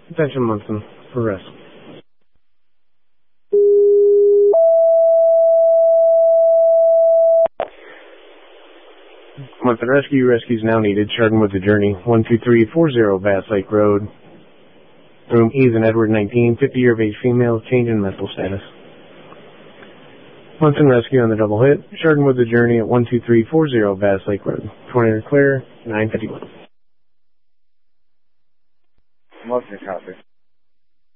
Attention Munson for rest. Munson Rescue. Rescues now needed. Charting with the journey. 12340 Bass Lake Road. Room Ethan Edward 19, 50 year of age female, change in mental status. Munson Rescue on the double hit. Charting with the journey at 12340 Bass Lake Road. 20 clear, 951. Munson copy.